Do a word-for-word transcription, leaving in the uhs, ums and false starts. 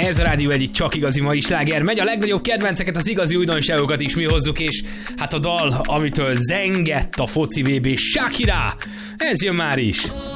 Ez a rádió egyik csak igazi mai sláger. Megy a legnagyobb kedvenceket, az igazi újdonságokat is mi hozzuk, és hát a dal, amitől zengett a foci vé bé, Shakira, ez jön már is.